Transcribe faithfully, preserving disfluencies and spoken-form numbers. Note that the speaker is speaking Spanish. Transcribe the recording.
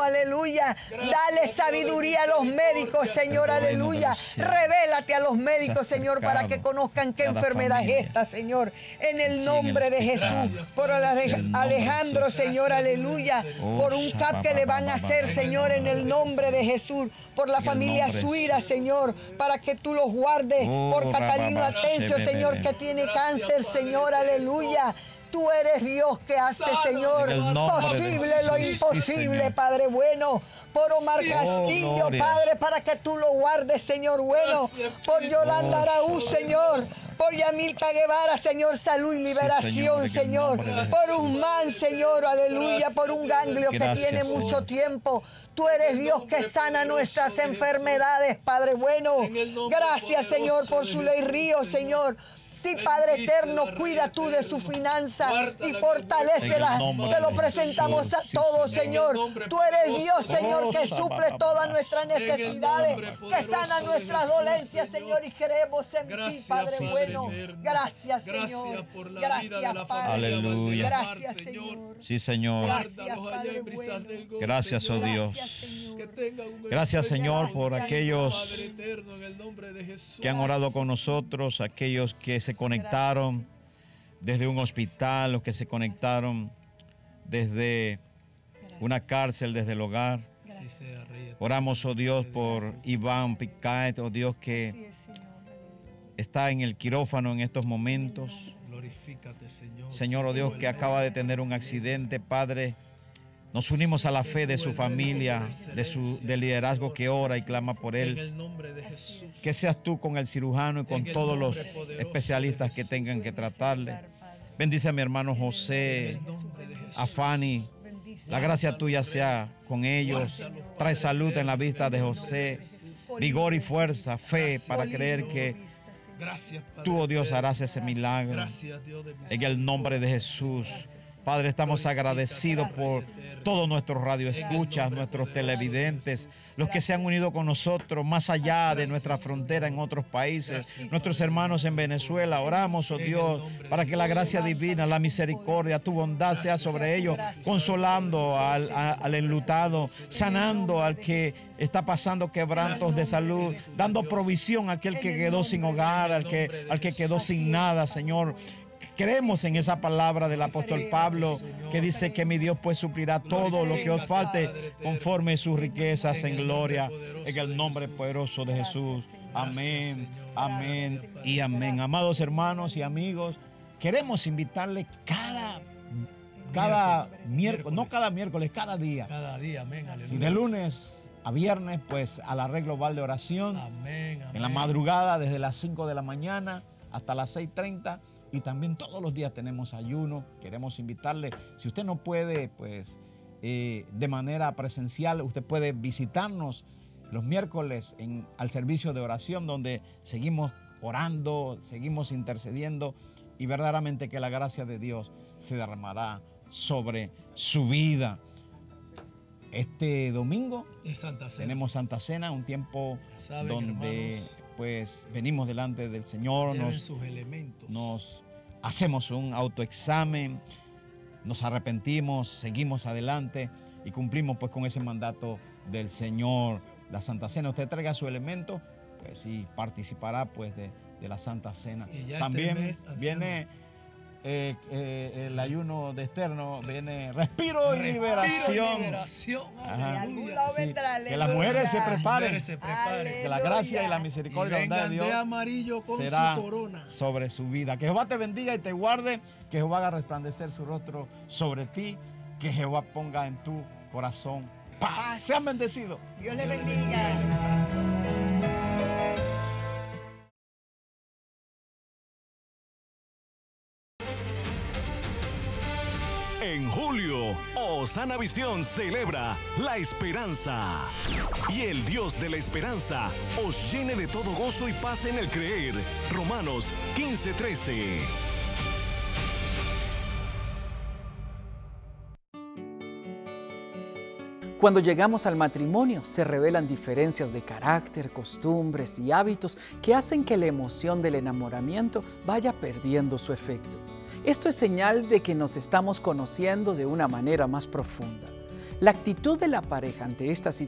aleluya. Dale sabiduría a los médicos, Señor, aleluya. Revélate a los médicos, Señor, para que conozcan qué enfermedad es esta, Señor. En el nombre de Jesús, por Alejandro, Señor, aleluya. Por un C A P que le van a hacer, Señor, en el nombre de Jesús. Por la familia Suira, Señor, para que tú los guardes. Por Catalino Atencio, Señor, que tiene cáncer, Señor, aleluya. Tú eres Dios que hace, Señor, posible lo imposible, sí, Padre bueno. Por Omar oh, Castillo, gloria. Padre, para que tú lo guardes, Señor bueno. Por Yolanda Araúz, Señor. Por Yamilka Guevara, Señor, salud y liberación, sí, Señor. Señor. Por Usman, Señor, aleluya. Por un ganglio Gracias, que tiene Señor. mucho tiempo. Tú eres Dios que sana nuestras enfermedades, Padre bueno. Gracias, Señor, por su ley río, Señor. Sí, Padre eterno, cuida tú de su finanza y fortalécela. Te lo presentamos a todos, Señor. Tú eres Dios, Señor, que suple todas nuestras necesidades, que sana nuestras dolencias, Señor, y creemos en ti, Padre bueno. Gracias, Señor. Gracias, Padre. Aleluya. Gracias, Señor. Sí, Señor. Gracias, Padre bueno. Gracias, oh Dios. Gracias, Señor, por aquellos que han orado con nosotros, aquellos que se conectaron desde un hospital, los que se conectaron desde una cárcel, desde el hogar. Oramos, oh Dios, por Iván Picaet, oh Dios, que está en el quirófano en estos momentos. Señor, oh Dios, que acaba de tener un accidente, Padre. Nos unimos a la fe de su familia, de su del liderazgo que ora y clama por él. Que seas tú con el cirujano y con todos los especialistas que tengan que tratarle. Bendice a mi hermano José, a Fanny. La gracia tuya sea con ellos. Trae salud en la vista de José, vigor y fuerza, fe para creer que tú, oh Dios, harás ese milagro. En el nombre de Jesús. Padre, estamos agradecidos por todos nuestros radioescuchas, nuestros televidentes, los que se han unido con nosotros más allá de nuestra frontera en otros países, nuestros hermanos en Venezuela. Oramos, oh Dios, para que la gracia divina, la misericordia, tu bondad sea sobre ellos, consolando al, a, al enlutado, sanando al que está pasando quebrantos de salud, dando provisión a aquel que quedó sin hogar, al que, al que quedó sin nada, Señor. Creemos en esa palabra del apóstol Pablo que dice que mi Dios pues suplirá todo lo que os falte conforme sus riquezas en gloria, en el nombre poderoso de Jesús. Amén, amén y amén. Amados hermanos y amigos, queremos invitarles cada, cada miércoles, no cada miércoles, cada día. Cada día, amén, aleluya. Si de lunes a viernes, pues a la red global de oración. Amén, amén. En la madrugada desde las cinco de la mañana hasta las seis treinta. Y también todos los días tenemos ayuno. Queremos invitarle, si usted no puede, pues eh, de manera presencial, usted puede visitarnos los miércoles en, al servicio de oración, donde seguimos orando, seguimos intercediendo y verdaderamente que la gracia de Dios se derramará sobre su vida. Este domingo Santa Cena. Tenemos Santa Cena, un tiempo saben, donde hermanos, pues venimos delante del Señor, nos, sus elementos. nos hacemos un autoexamen, nos arrepentimos, seguimos adelante y cumplimos pues con ese mandato del Señor. La Santa Cena, usted traiga su elemento, pues y participará pues de, de la Santa Cena. También este mes, viene Eh, eh, el ayuno de externo, viene respiro y liberación. liberación. Sí, que las mujeres se preparen, se preparen que la gracia y la misericordia y la bondad de Dios de amarillo con será su corona sobre su vida. Que Jehová te bendiga y te guarde, que Jehová haga resplandecer su rostro sobre ti, que Jehová ponga en tu corazón paz. paz. Sean bendecidos. Dios les bendiga. En julio, Osana Visión celebra la esperanza. Y el Dios de la esperanza os llene de todo gozo y paz en el creer. Romanos quince trece. Cuando llegamos al matrimonio, se revelan diferencias de carácter, costumbres y hábitos que hacen que la emoción del enamoramiento vaya perdiendo su efecto. Esto es señal de que nos estamos conociendo de una manera más profunda. La actitud de la pareja ante esta situación